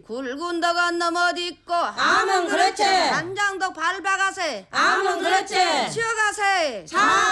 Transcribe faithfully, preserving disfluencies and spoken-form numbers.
굵은 덕은 넘어디 있고 아문 그렇지. 간장도 밟아가세. 아문 그렇지. 치어가세. 자